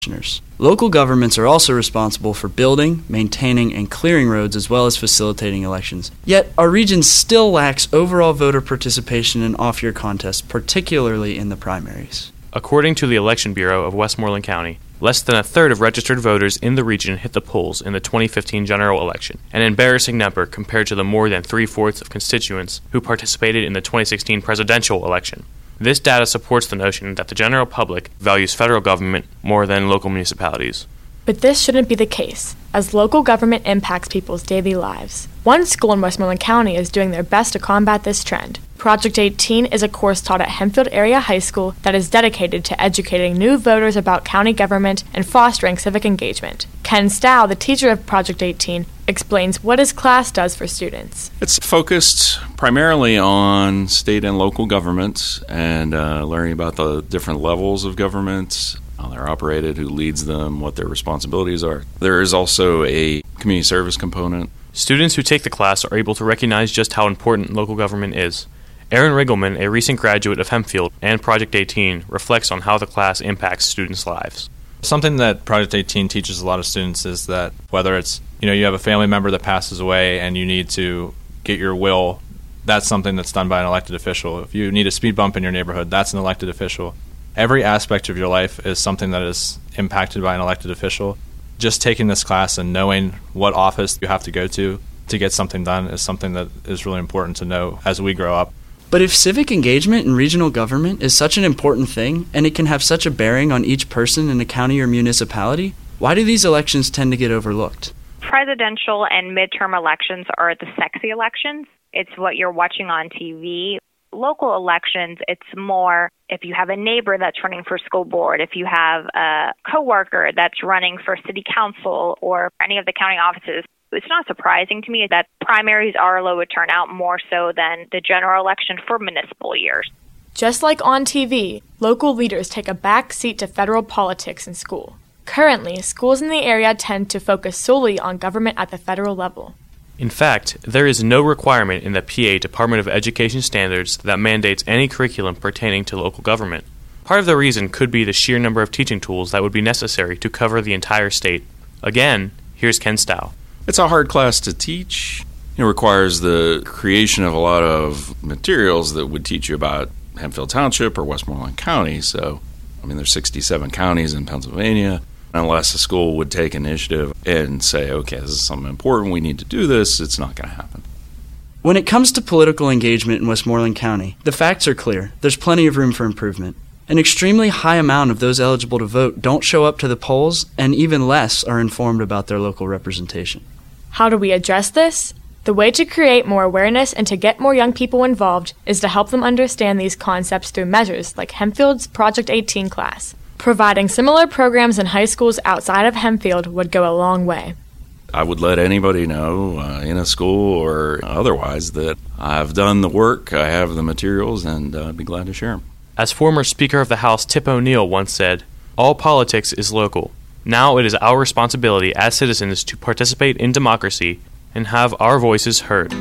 commissioners. Local governments are also responsible for building, maintaining, and clearing roads as well as facilitating elections. Yet, our region still lacks overall voter participation in off-year contests, particularly in the primaries. According to the Election Bureau of Westmoreland County, less than a third of registered voters in the region hit the polls in the 2015 general election, an embarrassing number compared to the more than three-fourths of constituents who participated in the 2016 presidential election. This data supports the notion that the general public values federal government more than local municipalities. But this shouldn't be the case, as local government impacts people's daily lives. One school in Westmoreland County is doing their best to combat this trend. Project 18 is a course taught at Hempfield Area High School that is dedicated to educating new voters about county government and fostering civic engagement. Ken Stow, the teacher of Project 18, explains what his class does for students. It's focused primarily on state and local governments and learning about the different levels of government, how they're operated, who leads them, what their responsibilities are. There is also a community service component. Students who take the class are able to recognize just how important local government is. Aaron Riggleman, a recent graduate of Hempfield and Project 18, reflects on how the class impacts students' lives. Something that Project 18 teaches a lot of students is that whether it's, you have a family member that passes away and you need to get your will, that's something that's done by an elected official. If you need a speed bump in your neighborhood, that's an elected official. Every aspect of your life is something that is impacted by an elected official. Just taking this class and knowing what office you have to go to get something done is something that is really important to know as we grow up. But if civic engagement in regional government is such an important thing, and it can have such a bearing on each person in a county or municipality, why do these elections tend to get overlooked? Presidential and midterm elections are the sexy elections. It's what you're watching on TV. Local elections, it's more if you have a neighbor that's running for school board, if you have a coworker that's running for city council or any of the county offices. It's not surprising to me that primaries are low turnout more so than the general election for municipal years. Just like on TV, local leaders take a back seat to federal politics in school. Currently, schools in the area tend to focus solely on government at the federal level. In fact, there is no requirement in the PA Department of Education standards that mandates any curriculum pertaining to local government. Part of the reason could be the sheer number of teaching tools that would be necessary to cover the entire state. Again, here's Ken Stow. It's a hard class to teach. It requires the creation of a lot of materials that would teach you about Hempfield Township or Westmoreland County. So, there's 67 counties in Pennsylvania. Unless a school would take initiative and say, okay, this is something important, we need to do this, it's not going to happen. When it comes to political engagement in Westmoreland County, the facts are clear. There's plenty of room for improvement. An extremely high amount of those eligible to vote don't show up to the polls, and even less are informed about their local representation. How do we address this? The way to create more awareness and to get more young people involved is to help them understand these concepts through measures like Hempfield's Project 18 class. Providing similar programs in high schools outside of Hempfield would go a long way. I would let anybody know in a school or otherwise that I've done the work, I have the materials, and I'd be glad to share them. As former Speaker of the House Tip O'Neill once said, all politics is local. Now it is our responsibility as citizens to participate in democracy and have our voices heard.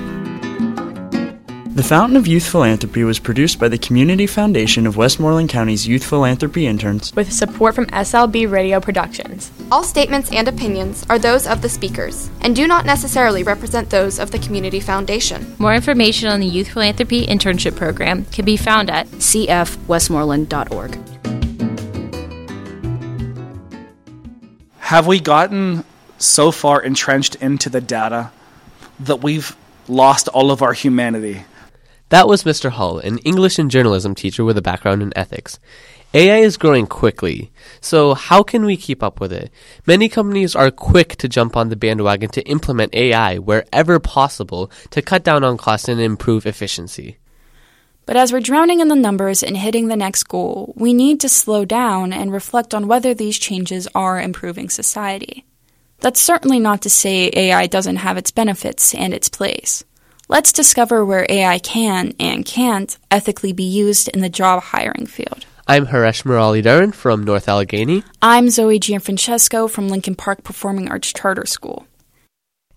The Fountain of Youth Philanthropy was produced by the Community Foundation of Westmoreland County's Youth Philanthropy Interns with support from SLB Radio Productions. All statements and opinions are those of the speakers and do not necessarily represent those of the Community Foundation. More information on the Youth Philanthropy Internship Program can be found at cfwestmoreland.org. Have we gotten so far entrenched into the data that we've lost all of our humanity? That was Mr. Hull, an English and journalism teacher with a background in ethics. AI is growing quickly, so how can we keep up with it? Many companies are quick to jump on the bandwagon to implement AI wherever possible to cut down on costs and improve efficiency. But as we're drowning in the numbers and hitting the next goal, we need to slow down and reflect on whether these changes are improving society. That's certainly not to say AI doesn't have its benefits and its place. Let's discover where AI can and can't ethically be used in the job hiring field. I'm Haresh Murali-Dharan from North Allegheny. I'm Zoe Gianfrancesco from Lincoln Park Performing Arts Charter School.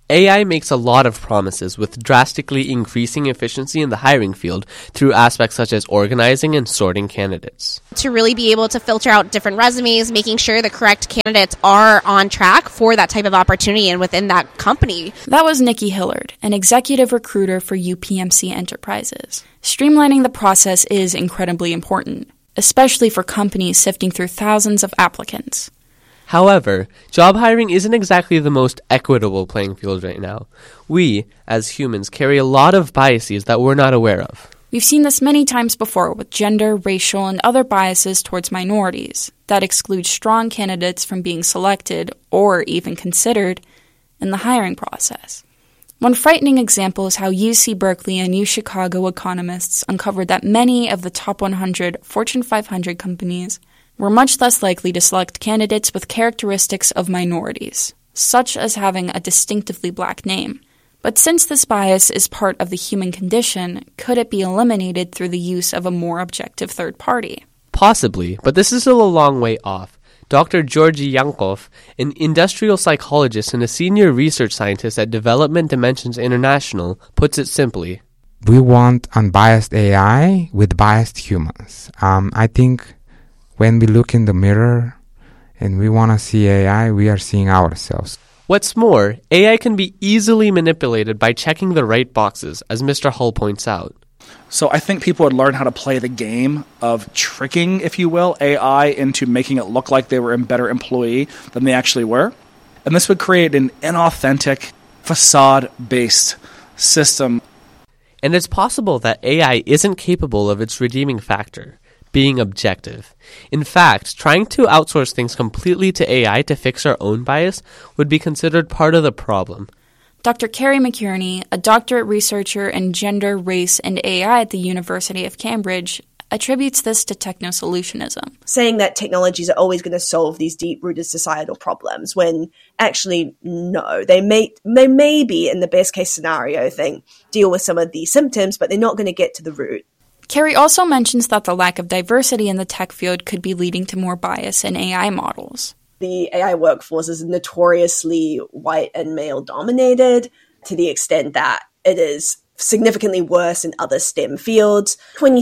AI makes a lot of promises with drastically increasing efficiency in the hiring field through aspects such as organizing and sorting candidates. To really be able to filter out different resumes, making sure the correct candidates are on track for that type of opportunity and within that company. That was Nikki Hillard, an executive recruiter for UPMC Enterprises. Streamlining the process is incredibly important, especially for companies sifting through thousands of applicants. However, job hiring isn't exactly the most equitable playing field right now. We, as humans, carry a lot of biases that we're not aware of. We've seen this many times before with gender, racial, and other biases towards minorities that exclude strong candidates from being selected or even considered in the hiring process. One frightening example is how UC Berkeley and UChicago economists uncovered that many of the top 100 Fortune 500 companies were much less likely to select candidates with characteristics of minorities, such as having a distinctively black name. But since this bias is part of the human condition, could it be eliminated through the use of a more objective third party? Possibly, but this is still a long way off. Dr. Georgi Yankov, an industrial psychologist and a senior research scientist at Development Dimensions International, puts it simply. We want unbiased AI with biased humans. I think when we look in the mirror and we want to see AI, we are seeing ourselves. What's more, AI can be easily manipulated by checking the right boxes, as Mr. Hull points out. So I think people would learn how to play the game of tricking, if you will, AI into making it look like they were a better employee than they actually were. And this would create an inauthentic, facade-based system. And it's possible that AI isn't capable of its redeeming factor, being objective. In fact, trying to outsource things completely to AI to fix our own bias would be considered part of the problem. Dr. Carrie McKierney, a doctorate researcher in gender, race, and AI at the University of Cambridge, attributes this to techno-solutionism. Saying that technologies are always going to solve these deep-rooted societal problems, when actually, no. They may be, in the best-case scenario thing, deal with some of the symptoms, but they're not going to get to the root. Carrie also mentions that the lack of diversity in the tech field could be leading to more bias in AI models. The AI workforce is notoriously white and male-dominated to the extent that it is significantly worse in other STEM fields.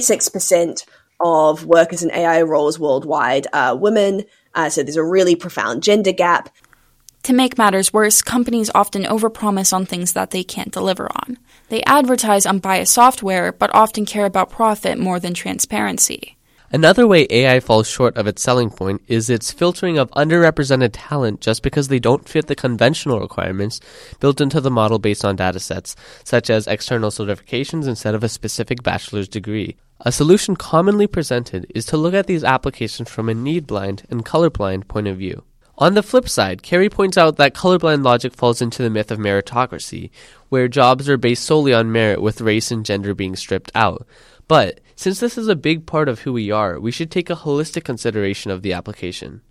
26% of workers in AI roles worldwide are women, so there's a really profound gender gap. To make matters worse, companies often overpromise on things that they can't deliver on. They advertise unbiased software, but often care about profit more than transparency. Another way AI falls short of its selling point is its filtering of underrepresented talent just because they don't fit the conventional requirements built into the model based on datasets, such as external certifications instead of a specific bachelor's degree. A solution commonly presented is to look at these applications from a need-blind and colorblind point of view. On the flip side, Carrie points out that colorblind logic falls into the myth of meritocracy, where jobs are based solely on merit with race and gender being stripped out. But since this is a big part of who we are, we should take a holistic consideration of the application.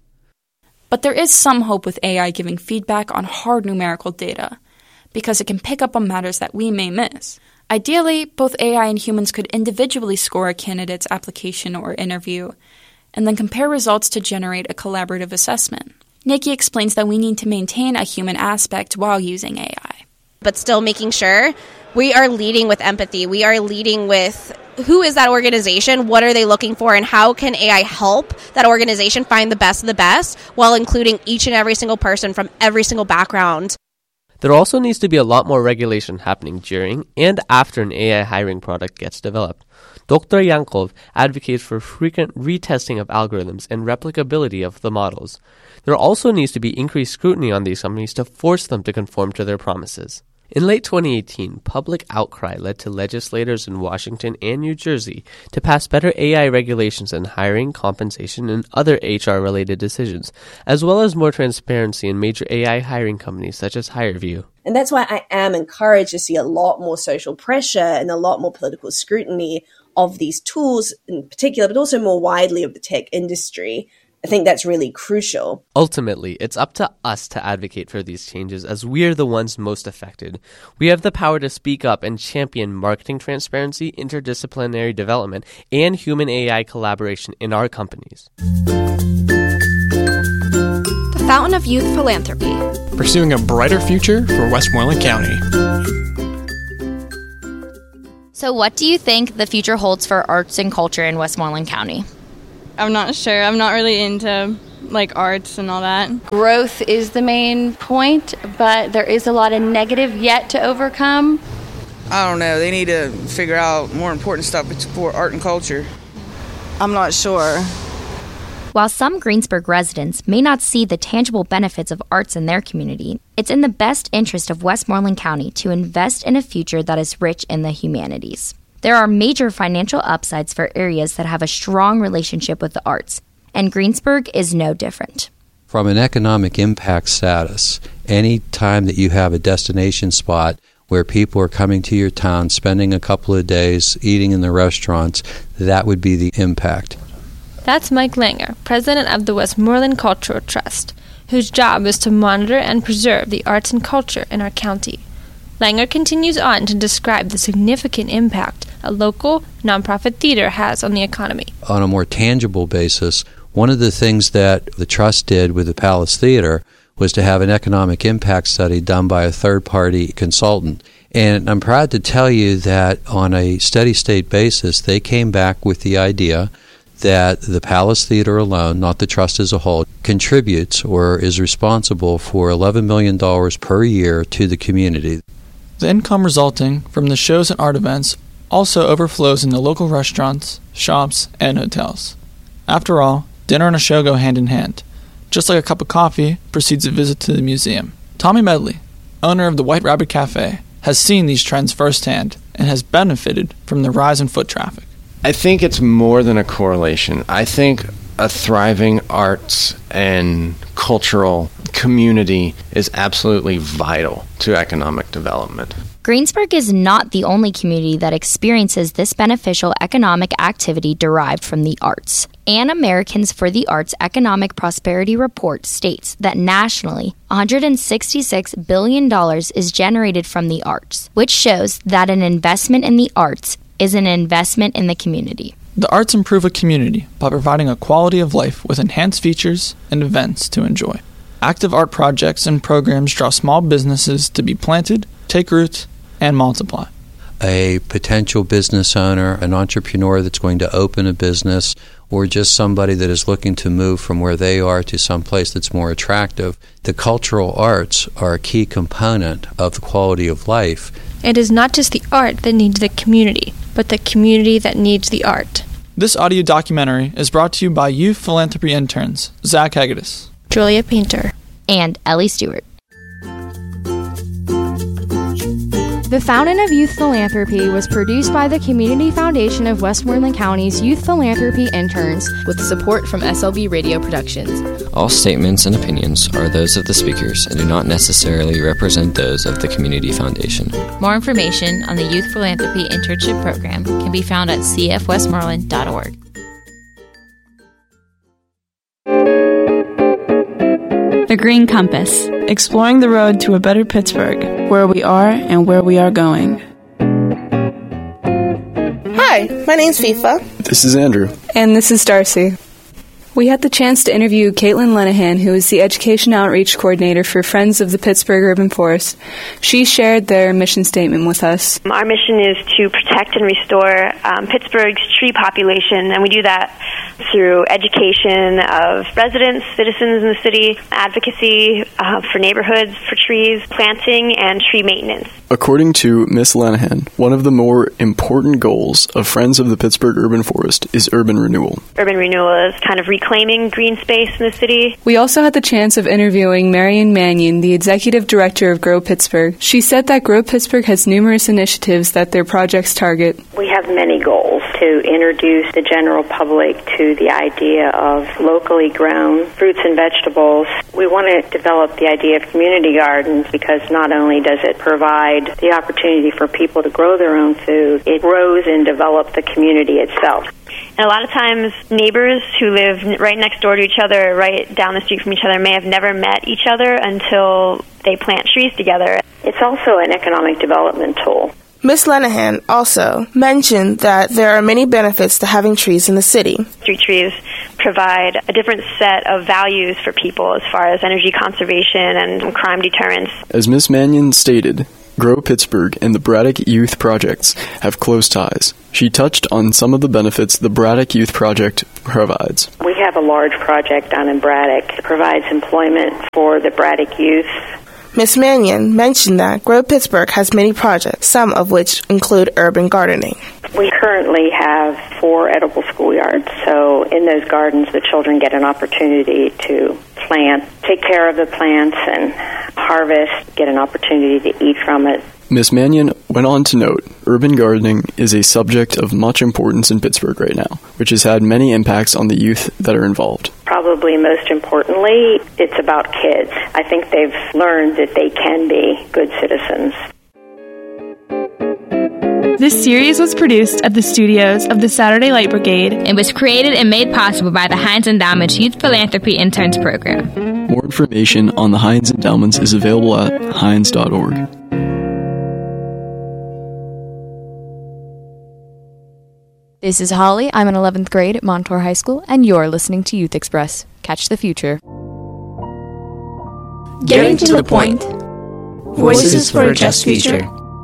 But there is some hope with AI giving feedback on hard numerical data, because it can pick up on matters that we may miss. Ideally, both AI and humans could individually score a candidate's application or interview, and then compare results to generate a collaborative assessment. Nikki explains that we need to maintain a human aspect while using AI. But still making sure we are leading with empathy. We are leading with who is that organization, what are they looking for, and how can AI help that organization find the best of the best while including each and every single person from every single background. There also needs to be a lot more regulation happening during and after an AI hiring product gets developed. Dr. Yankov advocates for frequent retesting of algorithms and replicability of the models. There also needs to be increased scrutiny on these companies to force them to conform to their promises. In late 2018, public outcry led to legislators in Washington and New Jersey to pass better AI regulations in hiring, compensation, and other HR-related decisions, as well as more transparency in major AI hiring companies such as HireVue. And that's why I am encouraged to see a lot more social pressure and a lot more political scrutiny of these tools in particular, but also more widely of the tech industry. I think that's really crucial. Ultimately, it's up to us to advocate for these changes as we're the ones most affected. We have the power to speak up and champion marketing transparency, interdisciplinary development, and human-AI collaboration in our companies. The Fountain of Youth Philanthropy. Pursuing a brighter future for Westmoreland County. So what do you think the future holds for arts and culture in Westmoreland County? I'm not sure. I'm not really into arts and all that. Growth is the main point, but there is a lot of negative yet to overcome. I don't know. They need to figure out more important stuff for art and culture. I'm not sure. While some Greensburg residents may not see the tangible benefits of arts in their community, it's in the best interest of Westmoreland County to invest in a future that is rich in the humanities. There are major financial upsides for areas that have a strong relationship with the arts, and Greensburg is no different. From an economic impact status, any time that you have a destination spot where people are coming to your town, spending a couple of days, eating in the restaurants, that would be the impact. That's Mike Langer, president of the Westmoreland Cultural Trust, whose job is to monitor and preserve the arts and culture in our county. Langer continues on to describe the significant impact a local, nonprofit theater has on the economy. On a more tangible basis, one of the things that the Trust did with the Palace Theater was to have an economic impact study done by a third-party consultant. And I'm proud to tell you that on a steady-state basis, they came back with the idea that the Palace Theater alone, not the Trust as a whole, contributes or is responsible for $11 million per year to the community. The income resulting from the shows and art events also overflows into local restaurants, shops, and hotels. After all, dinner and a show go hand in hand. Just like a cup of coffee precedes a visit to the museum. Tommy Medley, owner of the White Rabbit Cafe, has seen these trends firsthand and has benefited from the rise in foot traffic. I think it's more than a correlation. I think a thriving arts and cultural community is absolutely vital to economic development. Greensburg is not the only community that experiences this beneficial economic activity derived from the arts. An Americans for the Arts Economic Prosperity Report states that nationally, $166 billion is generated from the arts, which shows that an investment in the arts is an investment in the community. The arts improve a community by providing a quality of life with enhanced features and events to enjoy. Active art projects and programs draw small businesses to be planted, take root, and multiply. A potential business owner, an entrepreneur that's going to open a business, or just somebody that is looking to move from where they are to some place that's more attractive, the cultural arts are a key component of the quality of life. It is not just the art that needs the community, but the community that needs the art. This audio documentary is brought to you by Youth Philanthropy interns Zach Hagedis, Julia Painter, and Ellie Stewart. The Fountain of Youth Philanthropy was produced by the Community Foundation of Westmoreland County's Youth Philanthropy interns with support from SLB Radio Productions. All statements and opinions are those of the speakers and do not necessarily represent those of the Community Foundation. More information on the Youth Philanthropy Internship Program can be found at cfwestmoreland.org. The Green Compass, exploring the road to a better Pittsburgh, where we are and where we are going. Hi, my name's FIFA. This is Andrew. And this is Darcy. We had the chance to interview Caitlin Lenahan, who is the Education Outreach Coordinator for Friends of the Pittsburgh Urban Forest. She shared their mission statement with us. Our mission is to protect and restore Pittsburgh's tree population, and we do that through education of residents, citizens in the city, advocacy for neighborhoods, for trees, planting, and tree maintenance. According to Ms. Lenahan, one of the more important goals of Friends of the Pittsburgh Urban Forest is urban renewal. Urban renewal is kind of reclaiming green space in the city. We also had the chance of interviewing Marion Mannion, the Executive Director of Grow Pittsburgh. She said that Grow Pittsburgh has numerous initiatives that their projects target. We have many goals to introduce the general public to the idea of locally grown fruits and vegetables. We want to develop the idea of community gardens because not only does it provide the opportunity for people to grow their own food, it grows and develops the community itself. And a lot of times, neighbors who live right next door to each other, right down the street from each other, may have never met each other until they plant trees together. It's also an economic development tool. Ms. Lenahan also mentioned that there are many benefits to having trees in the city. Street trees provide a different set of values for people as far as energy conservation and crime deterrence. As Ms. Mannion stated, Grow Pittsburgh and the Braddock Youth Projects have close ties. She touched on some of the benefits the Braddock Youth Project provides. We have a large project down in Braddock. It provides employment for the Braddock youth. Ms. Mannion mentioned that Grow Pittsburgh has many projects, some of which include urban gardening. We currently have 4 edible schoolyards, so in those gardens the children get an opportunity to plant, take care of the plants, and harvest, get an opportunity to eat from it. Ms. Mannion went on to note, urban gardening is a subject of much importance in Pittsburgh right now, which has had many impacts on the youth that are involved. Probably most importantly, it's about kids. I think they've learned that they can be good citizens. This series was produced at the studios of the Saturday Light Brigade and was created and made possible by the Heinz Endowment's Youth Philanthropy Interns Program. More information on the Heinz Endowments is available at heinz.org. This is Holly. I'm in 11th grade at Montour High School, and you're listening to Youth Express. Catch the future. Getting to the point. Voices for a Just Future.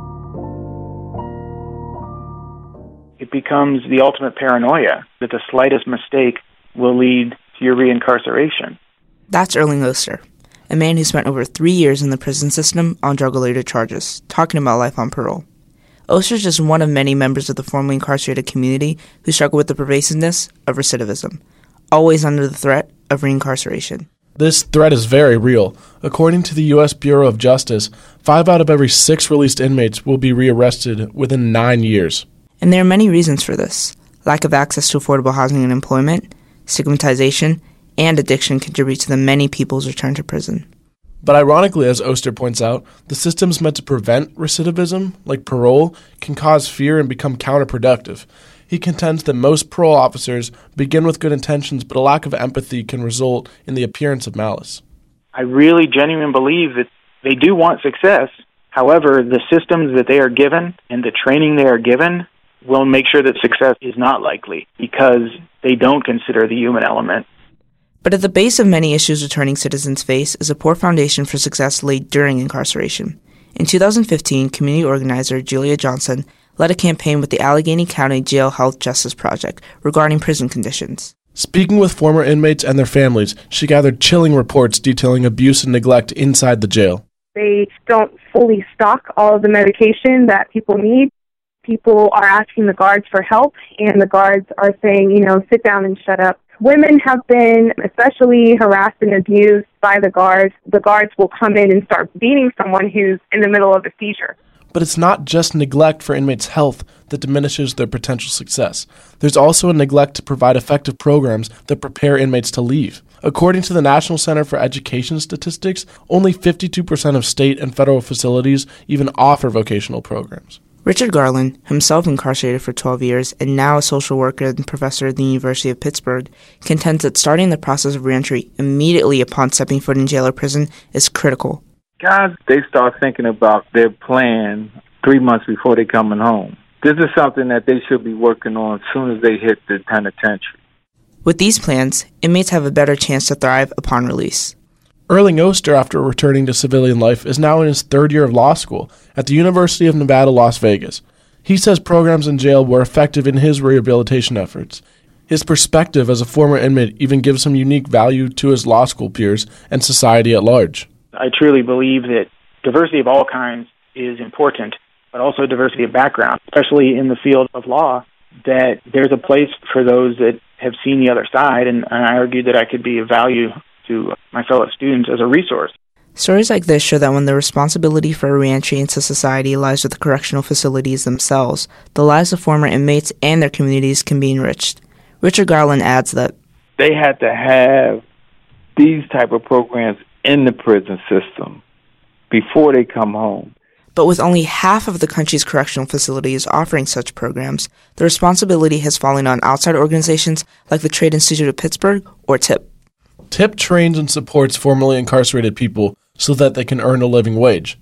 It becomes the ultimate paranoia that the slightest mistake will lead to your reincarceration. That's Erling Oster, a man who spent over 3 years in the prison system on drug-related charges, talking about life on parole. Oster is just one of many members of the formerly incarcerated community who struggle with the pervasiveness of recidivism, always under the threat of reincarceration. This threat is very real. According to the U.S. Bureau of Justice, 5 out of every 6 released inmates will be rearrested within 9 years. And there are many reasons for this. Lack of access to affordable housing and employment, stigmatization, and addiction contribute to the many people's return to prison. But ironically, as Oster points out, the systems meant to prevent recidivism, like parole, can cause fear and become counterproductive. He contends that most parole officers begin with good intentions, but a lack of empathy can result in the appearance of malice. I really genuinely believe that they do want success. However, the systems that they are given and the training they are given will make sure that success is not likely because they don't consider the human element. But at the base of many issues returning citizens face is a poor foundation for success laid during incarceration. In 2015, community organizer Julia Johnson led a campaign with the Allegheny County Jail Health Justice Project regarding prison conditions. Speaking with former inmates and their families, she gathered chilling reports detailing abuse and neglect inside the jail. They don't fully stock all of the medication that people need. People are asking the guards for help, and the guards are saying, sit down and shut up. Women have been especially harassed and abused by the guards. The guards will come in and start beating someone who's in the middle of a seizure. But it's not just neglect for inmates' health that diminishes their potential success. There's also a neglect to provide effective programs that prepare inmates to leave. According to the National Center for Education Statistics, only 52% of state and federal facilities even offer vocational programs. Richard Garland, himself incarcerated for 12 years and now a social worker and professor at the University of Pittsburgh, contends that starting the process of reentry immediately upon stepping foot in jail or prison is critical. Guys, they start thinking about their plan 3 months before they're coming home. This is something that they should be working on as soon as they hit the penitentiary. With these plans, inmates have a better chance to thrive upon release. Erling Oster, after returning to civilian life, is now in his 3rd year of law school at the University of Nevada, Las Vegas. He says programs in jail were effective in his rehabilitation efforts. His perspective as a former inmate even gives him unique value to his law school peers and society at large. I truly believe that diversity of all kinds is important, but also diversity of background, especially in the field of law, that there's a place for those that have seen the other side, and I argued that I could be of value to my fellow students as a resource. Stories like this show that when the responsibility for reentry into society lies with the correctional facilities themselves, the lives of former inmates and their communities can be enriched. Richard Garland adds that they had to have these type of programs in the prison system before they come home. But with only half of the country's correctional facilities offering such programs, the responsibility has fallen on outside organizations like the Trade Institute of Pittsburgh or TIP. TIP trains and supports formerly incarcerated people so that they can earn a living wage.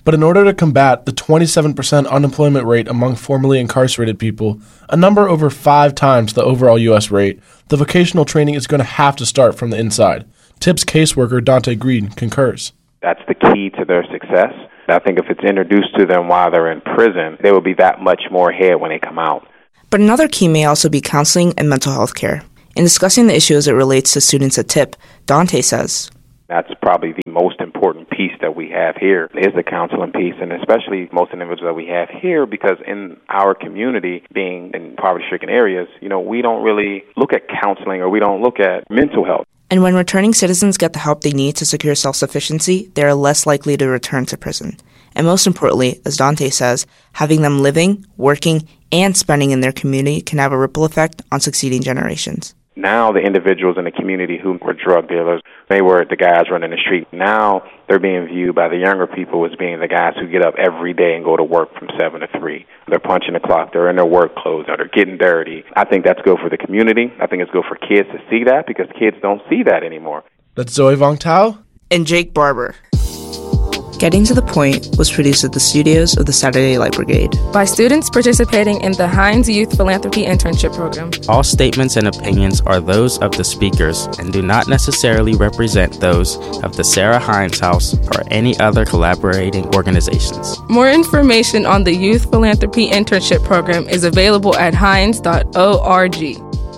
But in order to combat the 27% unemployment rate among formerly incarcerated people, a number over 5 times the overall U.S. rate, the vocational training is going to have to start from the inside. TIPS caseworker Dante Green concurs. That's the key to their success. I think if it's introduced to them while they're in prison, they will be that much more ahead when they come out. But another key may also be counseling and mental health care. In discussing the issue as it relates to students at TIP, Dante says, that's probably the most important piece that we have here is the counseling piece, and especially most individuals that we have here, because in our community, being in poverty-stricken areas, we don't really look at counseling or we don't look at mental health. And when returning citizens get the help they need to secure self-sufficiency, they are less likely to return to prison. And most importantly, as Dante says, having them living, working, and spending in their community can have a ripple effect on succeeding generations. Now the individuals in the community who were drug dealers, they were the guys running the street. Now they're being viewed by the younger people as being the guys who get up every day and go to work from 7 to 3. They're punching the clock. They're in their work clothes. Or they're getting dirty. I think that's good for the community. I think it's good for kids to see that because kids don't see that anymore. That's Zoe Vong Tao and Jake Barber. Getting to the Point was produced at the studios of the Saturday Light Brigade by students participating in the Heinz Youth Philanthropy Internship Program. All statements and opinions are those of the speakers and do not necessarily represent those of the Sarah Heinz House or any other collaborating organizations. More information on the Youth Philanthropy Internship Program is available at heinz.org.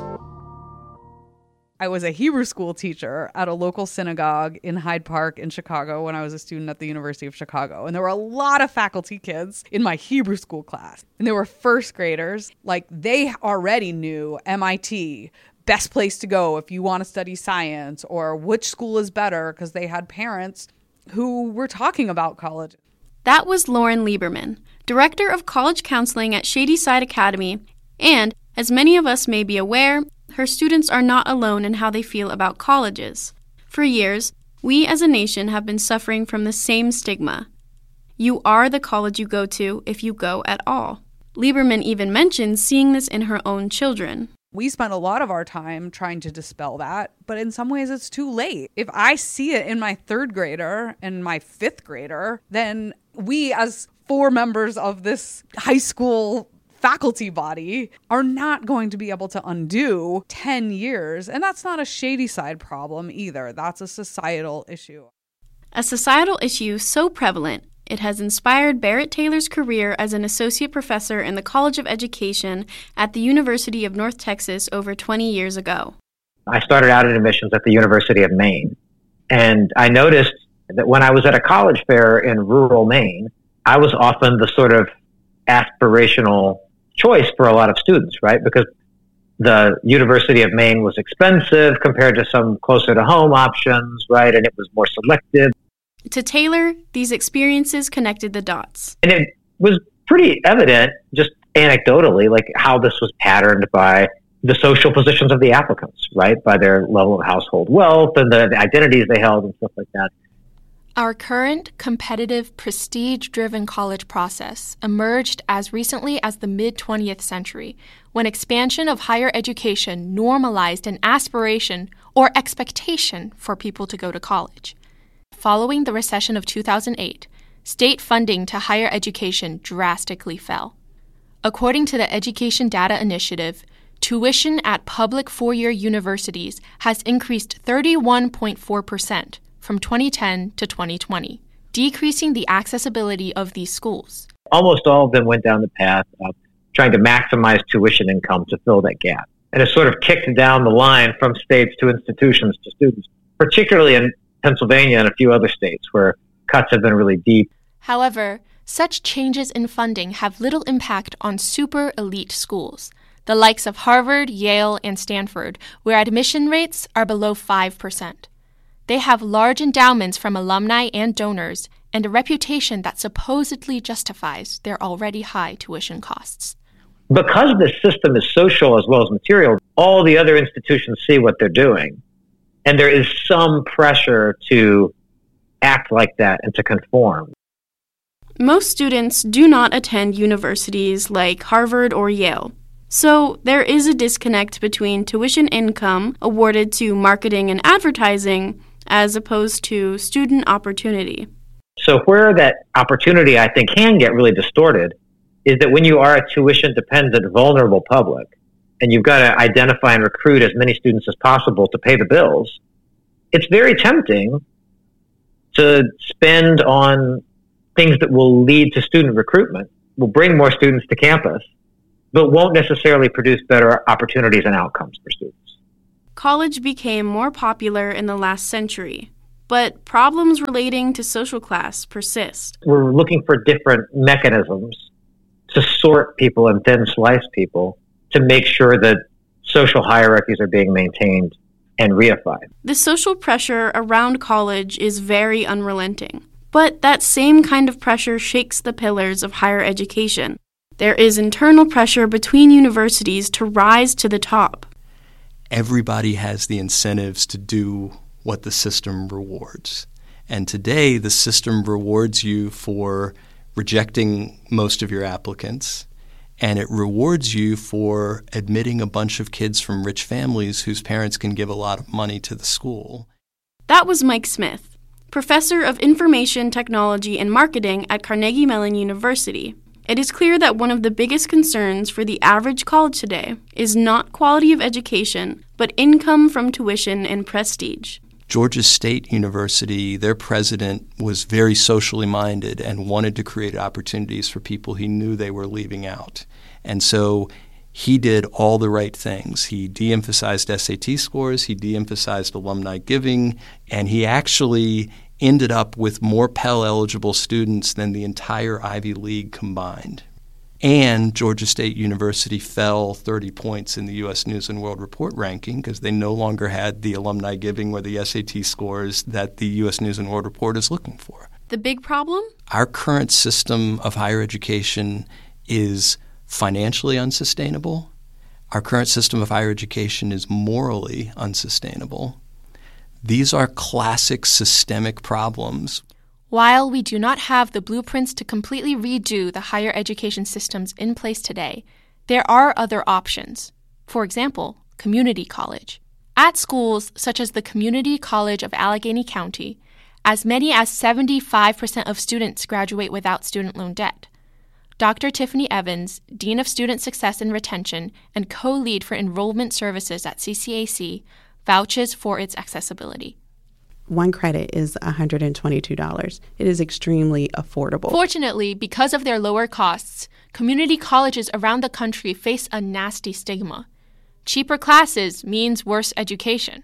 I was a Hebrew school teacher at a local synagogue in Hyde Park in Chicago when I was a student at the University of Chicago. And there were a lot of faculty kids in my Hebrew school class. And they were first graders. Like, they already knew MIT, best place to go if you want to study science, or which school is better, because they had parents who were talking about college. That was Lauren Lieberman, Director of College Counseling at Shadyside Academy. And, as many of us may be aware, her students are not alone in how they feel about colleges. For years, we as a nation have been suffering from the same stigma. You are the college you go to if you go at all. Lieberman even mentions seeing this in her own children. We spent a lot of our time trying to dispel that, but in some ways it's too late. If I see it in my 3rd grader and my 5th grader, then we as 4 members of this high school faculty body are not going to be able to undo 10 years. And that's not a Shadyside problem either. That's a societal issue. A societal issue so prevalent, it has inspired Barrett Taylor's career as an associate professor in the College of Education at the University of North Texas over 20 years ago. I started out in admissions at the University of Maine. And I noticed that when I was at a college fair in rural Maine, I was often the sort of aspirational choice for a lot of students, right? Because the University of Maine was expensive compared to some closer to home options, right? And it was more selective. To Taylor, these experiences connected the dots. And it was pretty evident, just anecdotally, like how this was patterned by the social positions of the applicants, right? By their level of household wealth and the identities they held and stuff like that. Our current competitive, prestige-driven college process emerged as recently as the mid-20th century, when expansion of higher education normalized an aspiration or expectation for people to go to college. Following the recession of 2008, state funding to higher education drastically fell. According to the Education Data Initiative, tuition at public 4-year universities has increased 31.4%. from 2010 to 2020, decreasing the accessibility of these schools. Almost all of them went down the path of trying to maximize tuition income to fill that gap. And it sort of kicked down the line from states to institutions to students, particularly in Pennsylvania and a few other states where cuts have been really deep. However, such changes in funding have little impact on super elite schools, the likes of Harvard, Yale, and Stanford, where admission rates are below 5%. They have large endowments from alumni and donors and a reputation that supposedly justifies their already high tuition costs. Because the system is social as well as material, all the other institutions see what they're doing. And there is some pressure to act like that and to conform. Most students do not attend universities like Harvard or Yale. So there is a disconnect between tuition income awarded to marketing and advertising as opposed to student opportunity. So where that opportunity, I think, can get really distorted is that when you are a tuition-dependent, vulnerable public, and you've got to identify and recruit as many students as possible to pay the bills, it's very tempting to spend on things that will lead to student recruitment, will bring more students to campus, but won't necessarily produce better opportunities and outcomes for students. College became more popular in the last century, but problems relating to social class persist. We're looking for different mechanisms to sort people and thin slice people to make sure that social hierarchies are being maintained and reified. The social pressure around college is very unrelenting, but that same kind of pressure shakes the pillars of higher education. There is internal pressure between universities to rise to the top. Everybody has the incentives to do what the system rewards. And today, the system rewards you for rejecting most of your applicants, and it rewards you for admitting a bunch of kids from rich families whose parents can give a lot of money to the school. That was Mike Smith, professor of information technology and marketing at Carnegie Mellon University. It is clear that one of the biggest concerns for the average college today is not quality of education, but income from tuition and prestige. Georgia State University, their president was very socially minded and wanted to create opportunities for people he knew they were leaving out. And so he did all the right things. He de-emphasized SAT scores, he de-emphasized alumni giving, and he actually ended up with more Pell-eligible students than the entire Ivy League combined. And Georgia State University fell 30 points in the U.S. News & World Report ranking because they no longer had the alumni giving or the SAT scores that the U.S. News & World Report is looking for. The big problem? Our current system of higher education is financially unsustainable. Our current system of higher education is morally unsustainable. These are classic systemic problems. While we do not have the blueprints to completely redo the higher education systems in place today, there are other options. For example, community college. At schools such as the Community College of Allegheny County, as many as 75% of students graduate without student loan debt. Dr. Tiffany Evans, Dean of Student Success and Retention and co-lead for enrollment services at CCAC, vouches for its accessibility. One credit is $122. It is extremely affordable. Fortunately, because of their lower costs, community colleges around the country face a nasty stigma. Cheaper classes means worse education.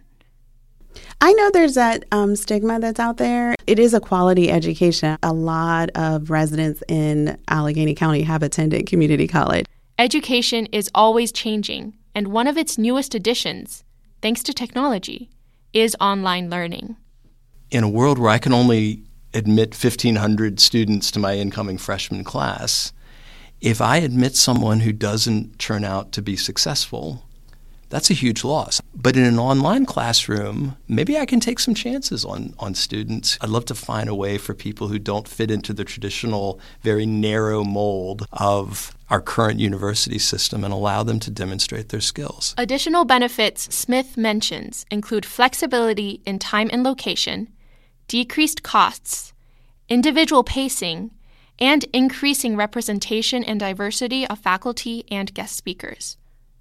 I know there's that stigma that's out there. It is a quality education. A lot of residents in Allegheny County have attended community college. Education is always changing, and one of its newest additions, thanks to technology, is online learning. In a world where I can only admit 1,500 students to my incoming freshman class, if I admit someone who doesn't turn out to be successful, that's a huge loss. But in an online classroom, maybe I can take some chances on students. I'd love to find a way for people who don't fit into the traditional, very narrow mold of our current university system and allow them to demonstrate their skills. Additional benefits Smith mentions include flexibility in time and location, decreased costs, individual pacing, and increasing representation and diversity of faculty and guest speakers.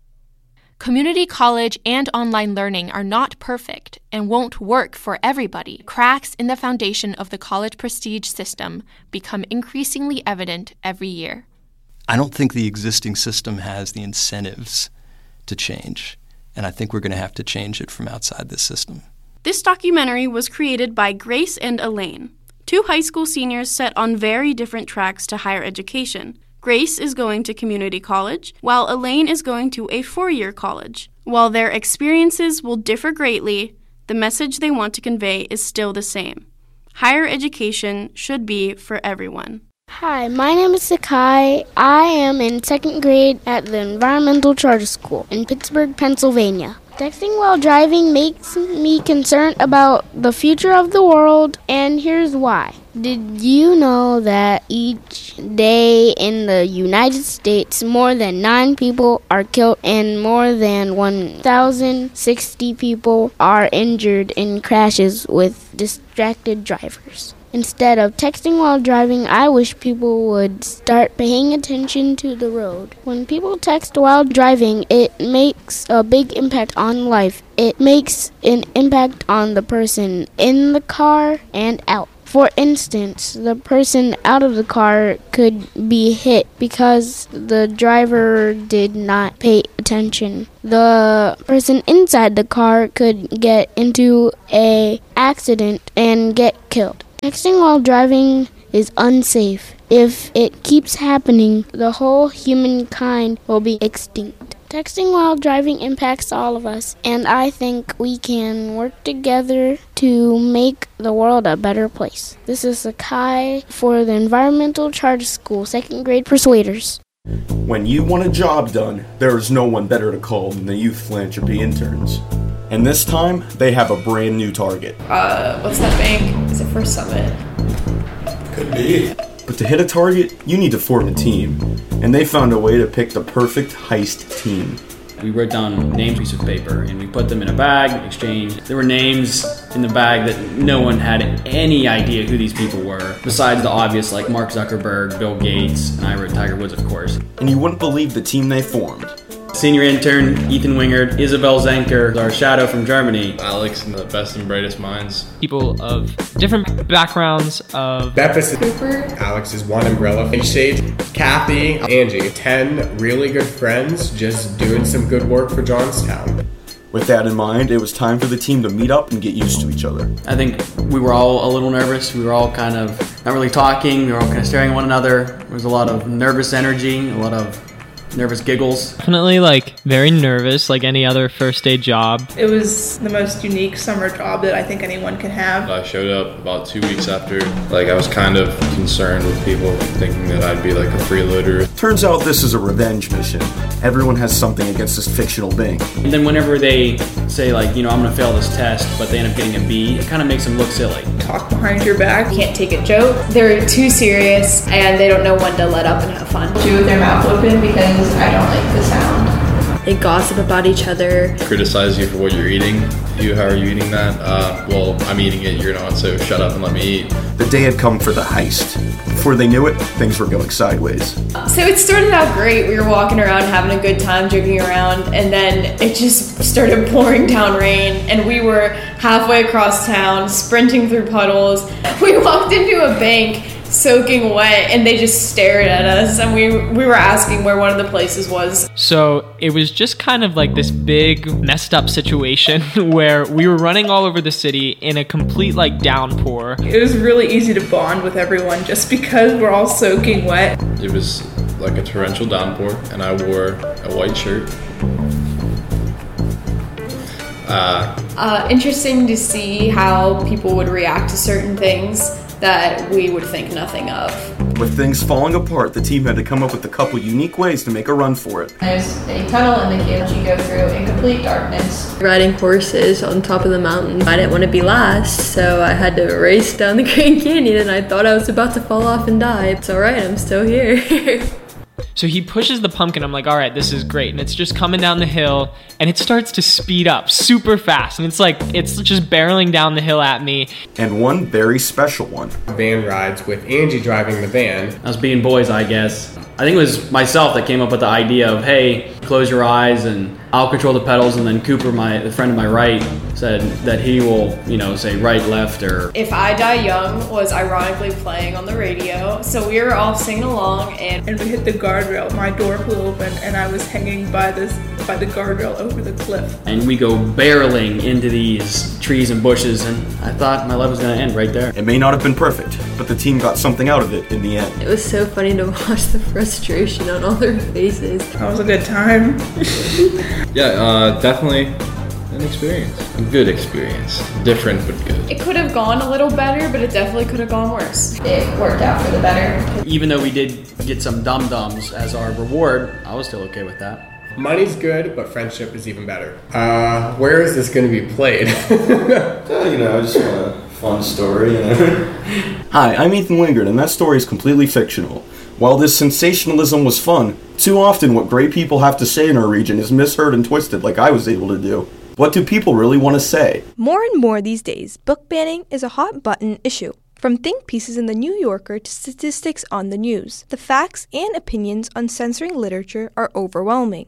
Community college and online learning are not perfect and won't work for everybody. Cracks in the foundation of the college prestige system become increasingly evident every year. I don't think the existing system has the incentives to change, and I think we're going to have to change it from outside this system. This documentary was created by Grace and Elaine, two high school seniors set on very different tracks to higher education. Grace is going to community college, while Elaine is going to a four-year college. While their experiences will differ greatly, the message they want to convey is still the same. Higher education should be for everyone. Hi, my name is Sakai. I am in second grade at the Environmental Charter School in Pittsburgh, Pennsylvania. Texting while driving makes me concerned about the future of the world, and here's why. Did you know that each day in the United States, more than 9 people are killed and more than 1,060 people are injured in crashes with distracted drivers? Instead of texting while driving, I wish people would start paying attention to the road. When people text while driving, it makes a big impact on life. It makes an impact on the person in the car and out. For instance, the person out of the car could be hit because the driver did not pay attention. The person inside the car could get into an accident and get killed. Texting while driving is unsafe. If it keeps happening, the whole humankind will be extinct. Texting while driving impacts all of us, and I think we can work together to make the world a better place. This is Sakai for the Environmental Charter School, 2nd grade Persuaders. When you want a job done, there is no one better to call than the Youth Philanthropy Interns. And this time, they have a brand new target. What's that bank? Is it First Summit? Could be. But to hit a target, you need to form a team. And they found a way to pick the perfect heist team. We wrote down names on a piece of paper and we put them in a bag, exchanged. There were names in the bag that no one had any idea who these people were, besides the obvious like Mark Zuckerberg, Bill Gates, and I wrote Tiger Woods, of course. And you wouldn't believe the team they formed. Senior intern Ethan Wingard, Isabel Zenker, our shadow from Germany. Alex, the best and brightest minds. People of different backgrounds of... Bepis, Cooper. Alex is one umbrella. Shade, Kathy, Angie. 10 really good friends just doing some good work for Johnstown. With that in mind, it was time for the team to meet up and get used to each other. I think we were all a little nervous. We were all kind of not really talking. We were all kind of staring at one another. There was a lot of nervous energy, a lot of nervous giggles. Definitely very nervous, like any other first day job. It was the most unique summer job that I think anyone can have. I showed up about 2 weeks after. I was kind of concerned with people thinking that I'd be a freeloader. Turns out this is a revenge mission. Everyone has something against this fictional being. And then whenever they say I'm gonna fail this test, but they end up getting a B, it kind of makes them look silly. Talk behind your back. Can't take a joke. They're too serious and they don't know when to let up and have fun. Chew with their mouth open because I don't like the sound. They gossip about each other. Criticize you for what you're eating. How are you eating that? Well, I'm eating it, you're not, so shut up and let me eat. The day had come for the heist. Before they knew it, things were going sideways. So it started out great. We were walking around having a good time, joking around, and then it just started pouring down rain, and we were halfway across town, sprinting through puddles. We walked into a bank soaking wet, and they just stared at us, and we were asking where one of the places was. So it was just kind of like this big messed up situation where we were running all over the city in a complete downpour. It was really easy to bond with everyone just because we're all soaking wet. It was like a torrential downpour, and I wore a white shirt. Interesting to see how people would react to certain things that we would think nothing of. With things falling apart, the team had to come up with a couple unique ways to make a run for it. There's a tunnel in the cave that you go through in complete darkness. Riding horses on top of the mountain. I didn't want to be last, so I had to race down the Grand Canyon, and I thought I was about to fall off and die. It's alright, I'm still here. So he pushes the pumpkin. I'm like, all right, this is great. And it's just coming down the hill, and it starts to speed up super fast. And it's just barreling down the hill at me. And one very special one. Van rides with Angie driving the van. Us being boys, I guess. I think it was myself that came up with the idea of, hey, close your eyes and I'll control the pedals, and then Cooper, the friend to my right, said that he will, say right, left, or... If I Die Young was ironically playing on the radio, so we were all singing along, and we hit the guardrail. My door flew open, and I was hanging by the guardrail over the cliff. And we go barreling into these trees and bushes, and I thought my life was going to end right there. It may not have been perfect, but the team got something out of it in the end. It was so funny to watch the frustration on all their faces. That was a good time. Yeah, definitely an experience. A good experience. Different, but good. It could have gone a little better, but it definitely could have gone worse. It worked out for the better. Even though we did get some dum-dums as our reward, I was still okay with that. Money's good, but friendship is even better. Where is this going to be played? Just a fun story. Hi, I'm Ethan Wingard, and that story is completely fictional. While this sensationalism was fun, too often what great people have to say in our region is misheard and twisted like I was able to do. What do people really want to say? More and more these days, book banning is a hot button issue. From think pieces in The New Yorker to statistics on the news, the facts and opinions on censoring literature are overwhelming.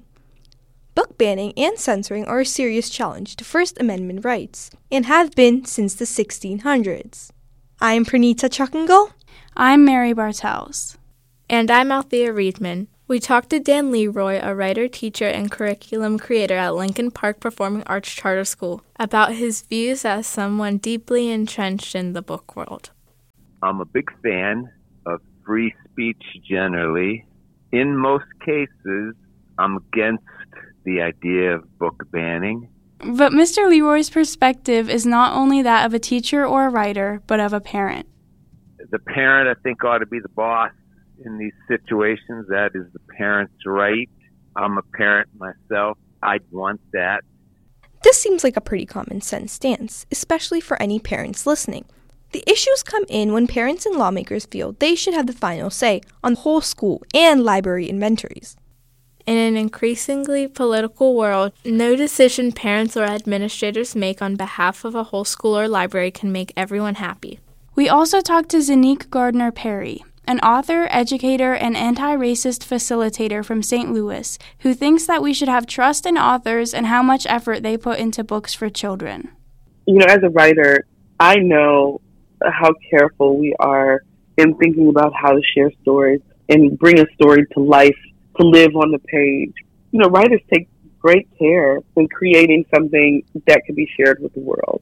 Book banning and censoring are a serious challenge to First Amendment rights, and have been since the 1600s. I'm Pranita Chuckengal. I'm Mary Bartels. And I'm Althea Reedman. We talked to Dan Leroy, a writer, teacher, and curriculum creator at Lincoln Park Performing Arts Charter School, about his views as someone deeply entrenched in the book world. I'm a big fan of free speech generally. In most cases, I'm against the idea of book banning. But Mr. Leroy's perspective is not only that of a teacher or a writer, but of a parent. The parent, I think, ought to be the boss in these situations. That is the parent's right. I'm a parent myself. I'd want that. This seems like a pretty common sense stance, especially for any parents listening. The issues come in when parents and lawmakers feel they should have the final say on the whole school and library inventories. In an increasingly political world, no decision parents or administrators make on behalf of a whole school or library can make everyone happy. We also talked to Zanique Gardner-Perry, an author, educator, and anti-racist facilitator from St. Louis, who thinks that we should have trust in authors and how much effort they put into books for children. You know, as a writer, I know how careful we are in thinking about how to share stories and bring a story to life, to live on the page. You know, writers take great care in creating something that can be shared with the world.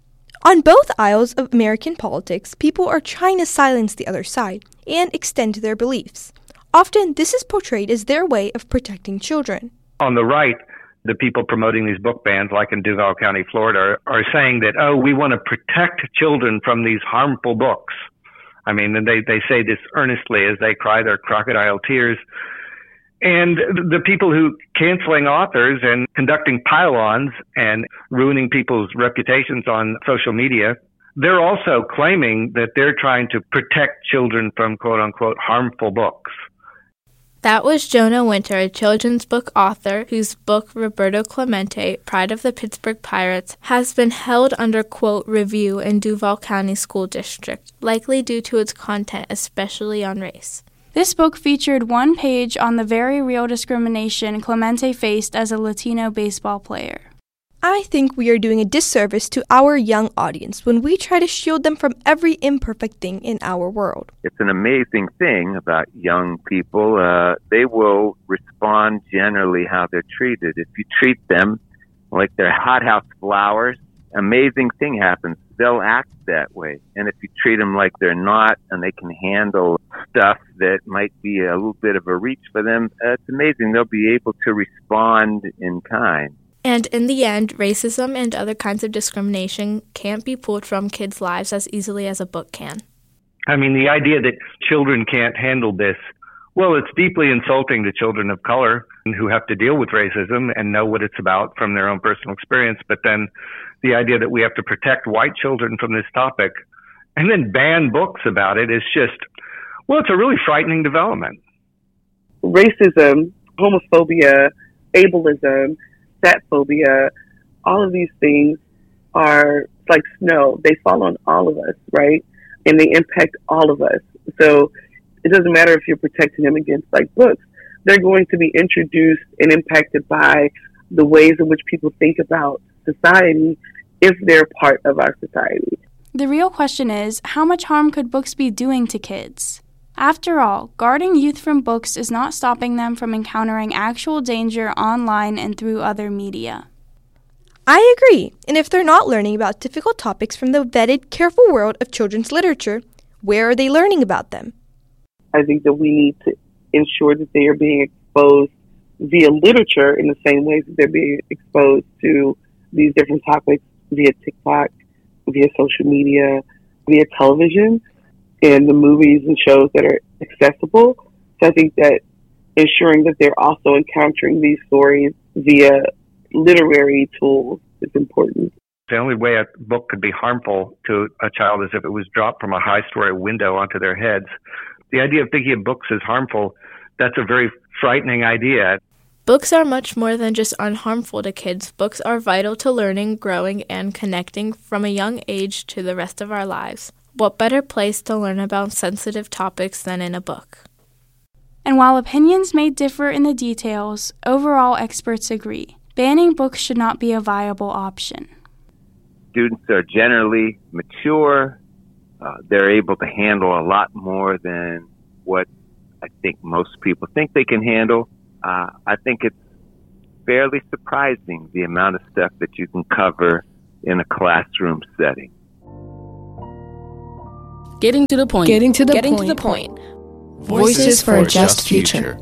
On both aisles of American politics, people are trying to silence the other side and extend their beliefs. Often, this is portrayed as their way of protecting children. On the right, the people promoting these book bans, like in Duval County, Florida, are saying that, we want to protect children from these harmful books. I mean, and they say this earnestly as they cry their crocodile tears. And the people who canceling authors and conducting pile-ons and ruining people's reputations on social media, they're also claiming that they're trying to protect children from quote-unquote harmful books. That was Jonah Winter, a children's book author whose book Roberto Clemente, Pride of the Pittsburgh Pirates, has been held under, quote, review in Duval County School District, likely due to its content, especially on race. This book featured one page on the very real discrimination Clemente faced as a Latino baseball player. I think we are doing a disservice to our young audience when we try to shield them from every imperfect thing in our world. It's an amazing thing about young people. They will respond generally how they're treated. If you treat them like they're hothouse flowers, amazing thing happens. They'll act that way. And if you treat them like they're not and they can handle stuff that might be a little bit of a reach for them, it's amazing. They'll be able to respond in kind. And in the end, racism and other kinds of discrimination can't be pulled from kids' lives as easily as a book can. I mean, the idea that children can't handle this, well, it's deeply insulting to children of color who have to deal with racism and know what it's about from their own personal experience. But then the idea that we have to protect white children from this topic and then ban books about it is just, well, it's a really frightening development. Racism, homophobia, ableism, fat phobia, all of these things are like snow. They fall on all of us, right? And they impact all of us. So it doesn't matter if you're protecting them against like books. They're going to be introduced and impacted by the ways in which people think about society if they're part of our society. The real question is, how much harm could books be doing to kids? After all, guarding youth from books is not stopping them from encountering actual danger online and through other media. I agree, and if they're not learning about difficult topics from the vetted, careful world of children's literature, where are they learning about them? I think that we need to ensure that they are being exposed via literature in the same ways that they're being exposed to these different topics via TikTok, via social media, via television, and the movies and shows that are accessible. So I think that ensuring that they're also encountering these stories via literary tools is important. The only way a book could be harmful to a child is if it was dropped from a high-story window onto their heads. The idea of thinking of books as harmful, that's a very frightening idea. Books are much more than just unharmful to kids. Books are vital to learning, growing, and connecting from a young age to the rest of our lives. What better place to learn about sensitive topics than in a book? And while opinions may differ in the details, overall experts agree. Banning books should not be a viable option. Students are generally mature. They're able to handle a lot more than what I think most people think they can handle. I think it's fairly surprising the amount of stuff that you can cover in a classroom setting. Getting to the point. Getting to the point. Voices for a Just Future.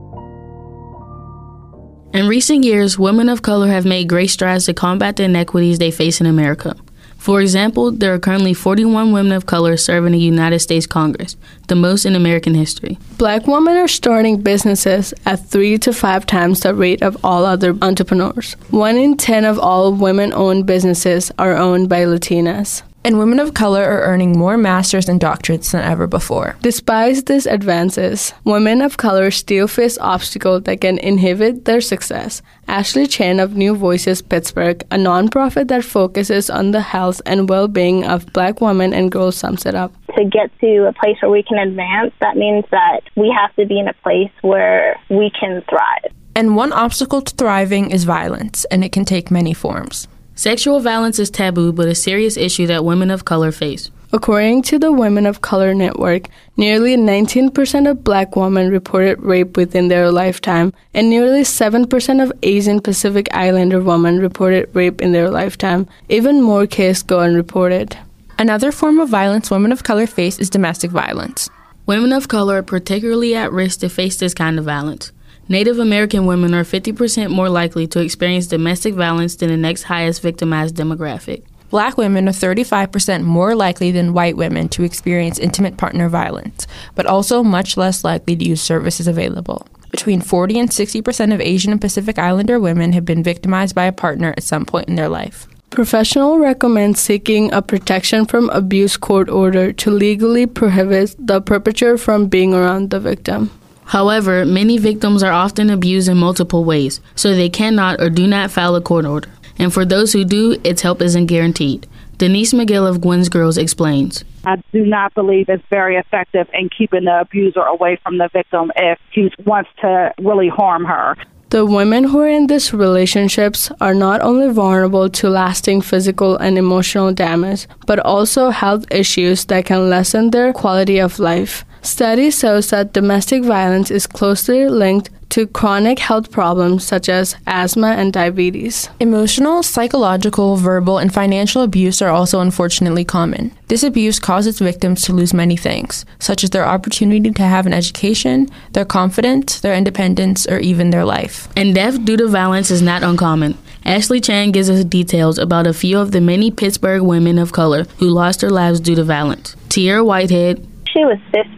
In recent years, women of color have made great strides to combat the inequities they face in America. For example, there are currently 41 women of color serving the United States Congress, the most in American history. Black women are starting businesses at 3 to 5 times the rate of all other entrepreneurs. 1 in 10 of all women-owned businesses are owned by Latinas. And women of color are earning more masters and doctorates than ever before. Despite these advances, women of color still face obstacles that can inhibit their success. Ashley Chen of New Voices Pittsburgh, a nonprofit that focuses on the health and well-being of Black women and girls, sums it up. To get to a place where we can advance, that means that we have to be in a place where we can thrive. And one obstacle to thriving is violence, and it can take many forms. Sexual violence is taboo, but a serious issue that women of color face. According to the Women of Color Network, nearly 19% of Black women reported rape within their lifetime, and nearly 7% of Asian Pacific Islander women reported rape in their lifetime. Even more cases go unreported. Another form of violence women of color face is domestic violence. Women of color are particularly at risk to face this kind of violence. Native American women are 50% more likely to experience domestic violence than the next highest victimized demographic. Black women are 35% more likely than white women to experience intimate partner violence, but also much less likely to use services available. Between 40 and 60% of Asian and Pacific Islander women have been victimized by a partner at some point in their life. Professionals recommend seeking a protection from abuse court order to legally prohibit the perpetrator from being around the victim. However, many victims are often abused in multiple ways, so they cannot or do not file a court order. And for those who do, its help isn't guaranteed. Denise McGill of Gwen's Girls explains. I do not believe it's very effective in keeping the abuser away from the victim if he wants to really harm her. The women who are in these relationships are not only vulnerable to lasting physical and emotional damage, but also health issues that can lessen their quality of life. Study shows that domestic violence is closely linked to chronic health problems such as asthma and diabetes. Emotional, psychological, verbal, and financial abuse are also unfortunately common. This abuse causes victims to lose many things, such as their opportunity to have an education, their confidence, their independence, or even their life. And death due to violence is not uncommon. Ashley Chan gives us details about a few of the many Pittsburgh women of color who lost their lives due to violence. Tierra Whitehead. She was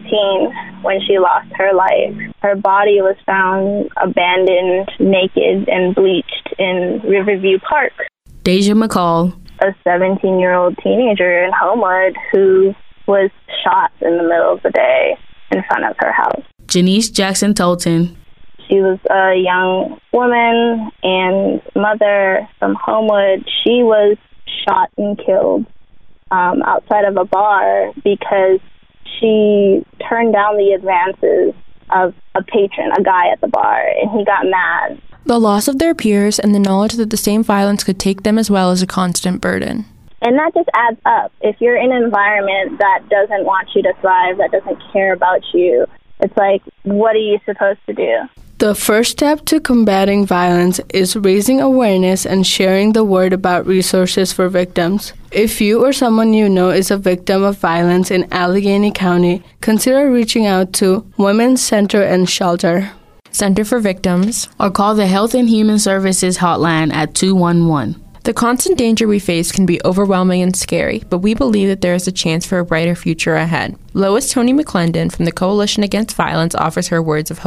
15 when she lost her life. Her body was found abandoned, naked, and bleached in Riverview Park. Deja McCall. A 17-year-old teenager in Homewood who was shot in the middle of the day in front of her house. Janice Jackson Tolton. She was a young woman and mother from Homewood. She was shot and killed outside of a bar because she turned down the advances of a patron, a guy at the bar, and he got mad. The loss of their peers and the knowledge that the same violence could take them as well is a constant burden. And that just adds up. If you're in an environment that doesn't want you to thrive, that doesn't care about you, it's like, what are you supposed to do? The first step to combating violence is raising awareness and sharing the word about resources for victims. If you or someone you know is a victim of violence in Allegheny County, consider reaching out to Women's Center and Shelter, Center for Victims, or call the Health and Human Services hotline at 211. The constant danger we face can be overwhelming and scary, but we believe that there is a chance for a brighter future ahead. Lois Tony McClendon from the Coalition Against Violence offers her words of hope.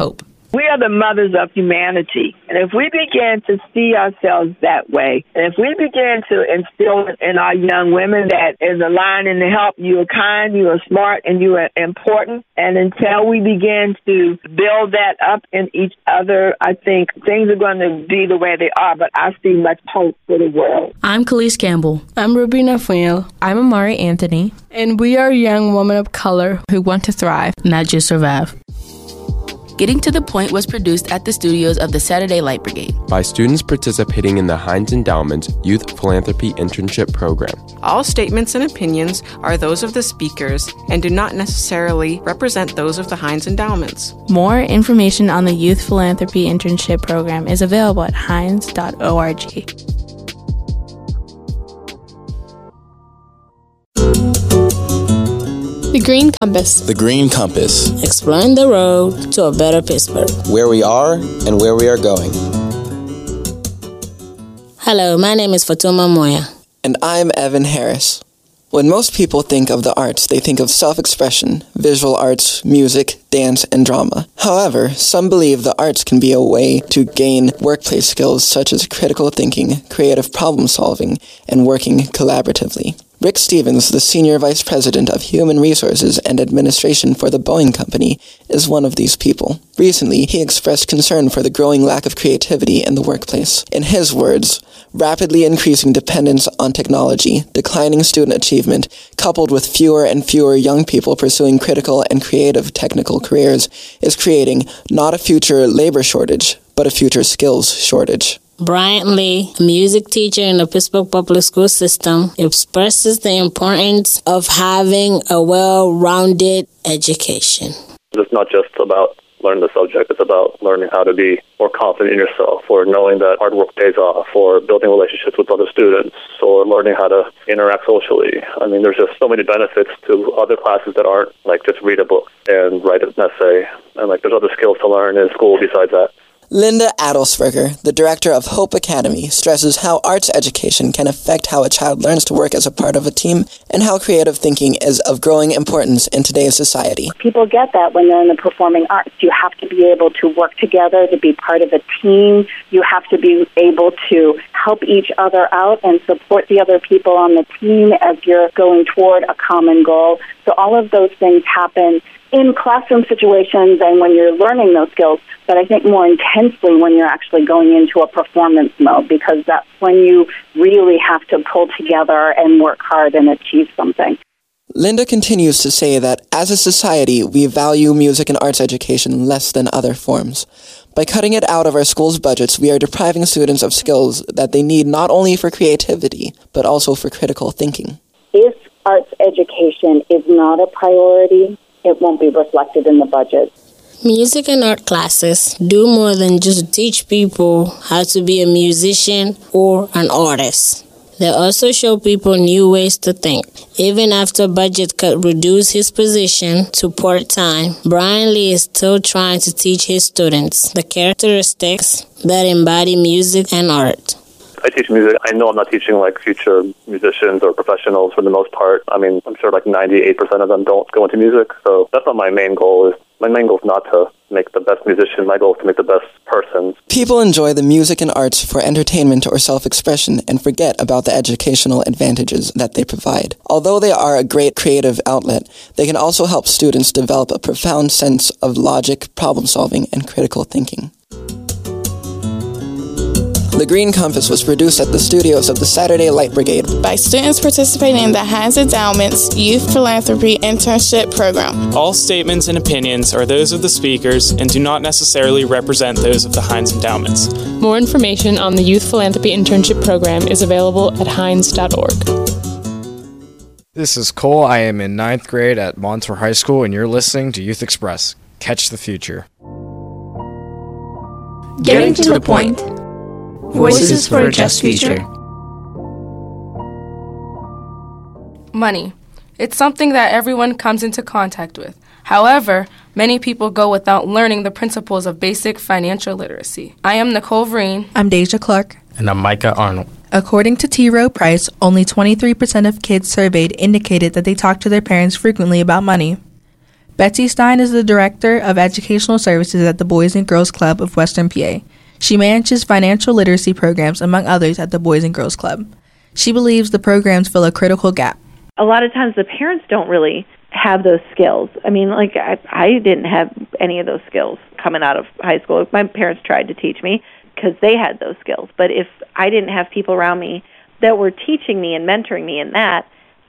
We are the mothers of humanity. And if we begin to see ourselves that way, and if we begin to instill in our young women that is a line in the help, you are kind, you are smart, and you are important. And until we begin to build that up in each other, I think things are going to be the way they are. But I see much hope for the world. I'm Khalees Campbell. I'm Rubina Fuel. I'm Amari Anthony. And we are young women of color who want to thrive, not just survive. Getting to the Point was produced at the studios of the Saturday Light Brigade by students participating in the Heinz Endowment's Youth Philanthropy Internship Program. All statements and opinions are those of the speakers and do not necessarily represent those of the Heinz Endowments. More information on the Youth Philanthropy Internship Program is available at heinz.org. The Green Compass. The Green Compass. Exploring the road to a better Pittsburgh. Where we are and where we are going. Hello, my name is Fatuma Moya. And I'm Evan Harris. When most people think of the arts, they think of self-expression, visual arts, music, dance, and drama. However, some believe the arts can be a way to gain workplace skills such as critical thinking, creative problem solving, and working collaboratively. Rick Stevens, the Senior Vice President of Human Resources and Administration for the Boeing Company, is one of these people. Recently, he expressed concern for the growing lack of creativity in the workplace. In his words, rapidly increasing dependence on technology, declining student achievement, coupled with fewer and fewer young people pursuing critical and creative technical careers, is creating not a future labor shortage, but a future skills shortage. Bryant Lee, a music teacher in the Pittsburgh Public School System, expresses the importance of having a well-rounded education. It's not just about learning the subject, it's about learning how to be more confident in yourself, or knowing that hard work pays off, or building relationships with other students, or learning how to interact socially. I mean, there's just so many benefits to other classes that aren't like just read a book and write an essay. And like there's other skills to learn in school besides that. Linda Adelsberger, the director of Hope Academy, stresses how arts education can affect how a child learns to work as a part of a team and how creative thinking is of growing importance in today's society. People get that when they're in the performing arts. You have to be able to work together, to be part of a team. You have to be able to help each other out and support the other people on the team as you're going toward a common goal. So all of those things happen in classroom situations and when you're learning those skills, but I think more intensely when you're actually going into a performance mode, because that's when you really have to pull together and work hard and achieve something. Linda continues to say that as a society, we value music and arts education less than other forms. By cutting it out of our schools' budgets, we are depriving students of skills that they need not only for creativity, but also for critical thinking. If arts education is not a priority, it won't be reflected in the budget. Music and art classes do more than just teach people how to be a musician or an artist. They also show people new ways to think. Even after budget cut reduced his position to part-time, Brian Lee is still trying to teach his students the characteristics that embody music and art. I teach music. I know I'm not teaching like future musicians or professionals for the most part. I mean, I'm sure like 98% of them don't go into music. So that's not my main goal. My main goal is not to make the best musician. My goal is to make the best person. People enjoy the music and arts for entertainment or self-expression and forget about the educational advantages that they provide. Although they are a great creative outlet, they can also help students develop a profound sense of logic, problem-solving, and critical thinking. The Green Compass was produced at the studios of the Saturday Light Brigade by students participating in the Heinz Endowment's Youth Philanthropy Internship Program. All statements and opinions are those of the speakers and do not necessarily represent those of the Heinz Endowments. More information on the Youth Philanthropy Internship Program is available at heinz.org. This is Cole. I am in 9th grade at Montour High School, and you're listening to Youth Express. Catch the future. Getting to the point. Voices for a Just Future. Money. It's something that everyone comes into contact with. However, many people go without learning the principles of basic financial literacy. I am Nicole Vreen. I'm Deja Clark. And I'm Micah Arnold. According to T. Rowe Price, only 23% of kids surveyed indicated that they talk to their parents frequently about money. Betsy Stein is the Director of Educational Services at the Boys and Girls Club of Western PA. She manages financial literacy programs, among others, at the Boys and Girls Club. She believes the programs fill a critical gap. A lot of times the parents don't really have those skills. I mean, like, I didn't have any of those skills coming out of high school. My parents tried to teach me because they had those skills. But if I didn't have people around me that were teaching me and mentoring me in that,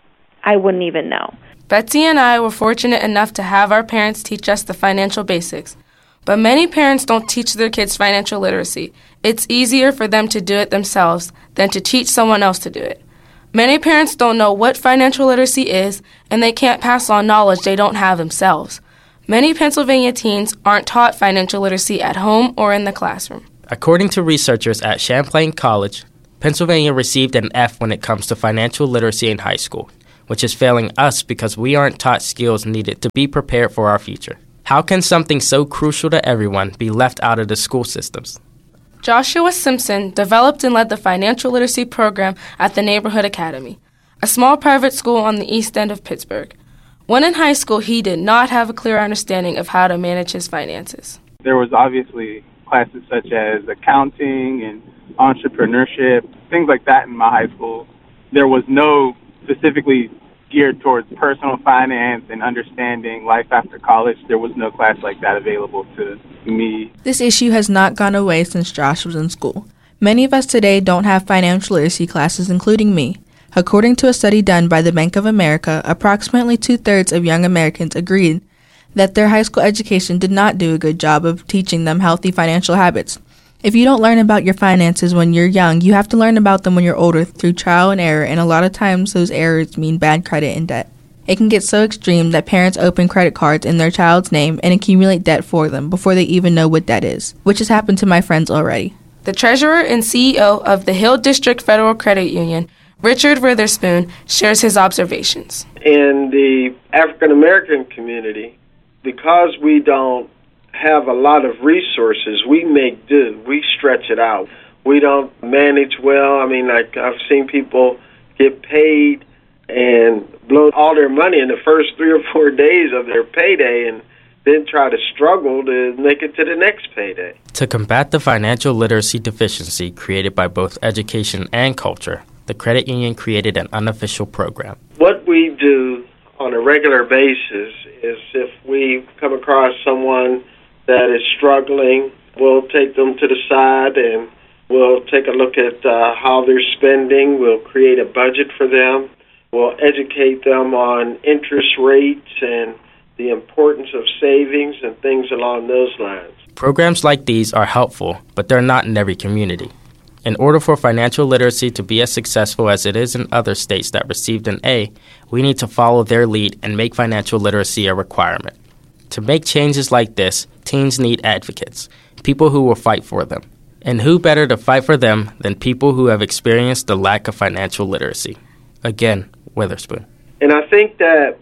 I wouldn't even know. Betsy and I were fortunate enough to have our parents teach us the financial basics. But many parents don't teach their kids financial literacy. It's easier for them to do it themselves than to teach someone else to do it. Many parents don't know what financial literacy is, and they can't pass on knowledge they don't have themselves. Many Pennsylvania teens aren't taught financial literacy at home or in the classroom. According to researchers at Champlain College, Pennsylvania received an F when it comes to financial literacy in high school, which is failing us because we aren't taught skills needed to be prepared for our future. How can something so crucial to everyone be left out of the school systems? Joshua Simpson developed and led the financial literacy program at the Neighborhood Academy, a small private school on the east end of Pittsburgh. When in high school, he did not have a clear understanding of how to manage his finances. There was obviously classes such as accounting and entrepreneurship, things like that in my high school. There was no specifically geared towards personal finance and understanding life after college. There was no class like that available to me. This issue has not gone away since Josh was in school. Many of us today don't have financial literacy classes, including me. According to a study done by the Bank of America, approximately 2/3 of young Americans agreed that their high school education did not do a good job of teaching them healthy financial habits. If you don't learn about your finances when you're young, you have to learn about them when you're older through trial and error, and a lot of times those errors mean bad credit and debt. It can get so extreme that parents open credit cards in their child's name and accumulate debt for them before they even know what debt is, which has happened to my friends already. The treasurer and CEO of the Hill District Federal Credit Union, Richard Witherspoon, shares his observations. In the African American community, because we don't have a lot of resources, we make do. We stretch it out. We don't manage well. I mean, like, I've seen people get paid and blow all their money in the first 3 or 4 days of their payday and then try to struggle to make it to the next payday. To combat the financial literacy deficiency created by both education and culture, the credit union created an unofficial program. What we do on a regular basis is if we come across someone that is struggling, we'll take them to the side and we'll take a look at how they're spending. We'll create a budget for them. We'll educate them on interest rates and the importance of savings and things along those lines. Programs like these are helpful, but they're not in every community. In order for financial literacy to be as successful as it is in other states that received an A, we need to follow their lead and make financial literacy a requirement. To make changes like this, teens need advocates, people who will fight for them. And who better to fight for them than people who have experienced the lack of financial literacy? Again, Witherspoon. And I think that,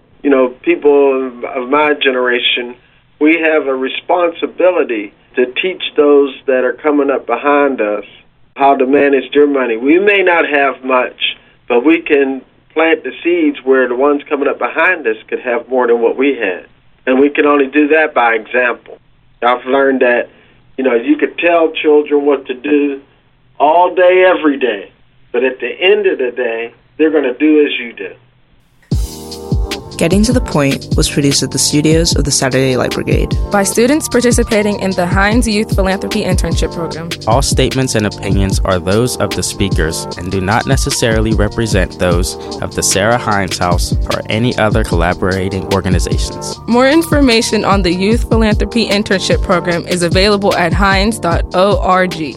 people of my generation, we have a responsibility to teach those that are coming up behind us how to manage their money. We may not have much, but we can plant the seeds where the ones coming up behind us could have more than what we had. And we can only do that by example. I've learned that, you could tell children what to do all day, every day. But at the end of the day, they're going to do as you do. Getting to the Point was produced at the studios of the Saturday Light Brigade by students participating in the Heinz Youth Philanthropy Internship Program. All statements and opinions are those of the speakers and do not necessarily represent those of the Sarah Heinz House or any other collaborating organizations. More information on the Youth Philanthropy Internship Program is available at heinz.org.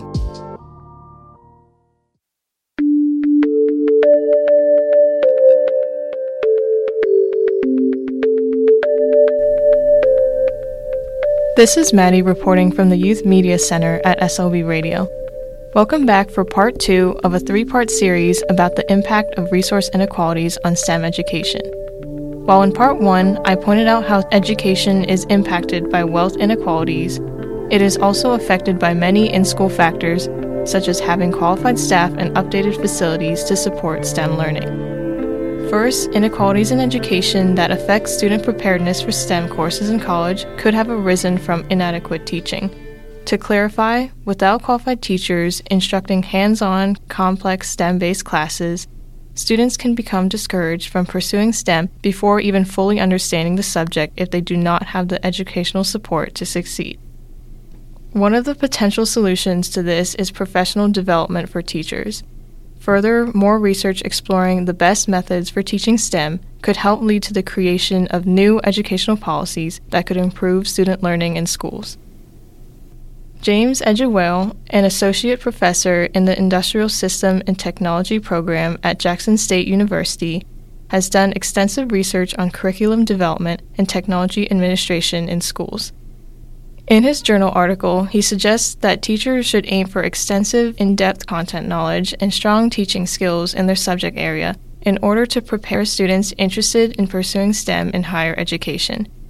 This is Maddie reporting from the Youth Media Center at SLB Radio. Welcome back for part 2 of a 3-part series about the impact of resource inequalities on STEM education. While in part 1, I pointed out how education is impacted by wealth inequalities, it is also affected by many in-school factors, such as having qualified staff and updated facilities to support STEM learning. First, inequalities in education that affect student preparedness for STEM courses in college could have arisen from inadequate teaching. To clarify, without qualified teachers instructing hands-on, complex STEM-based classes, students can become discouraged from pursuing STEM before even fully understanding the subject if they do not have the educational support to succeed. One of the potential solutions to this is professional development for teachers. Further, more research exploring the best methods for teaching STEM could help lead to the creation of new educational policies that could improve student learning in schools. James Edgewell, an associate professor in the Industrial System and Technology program at Jackson State University, has done extensive research on curriculum development and technology administration in schools. In his journal article, he suggests that teachers should aim for extensive, in-depth content knowledge and strong teaching skills in their subject area in order to prepare students interested in pursuing STEM in higher education.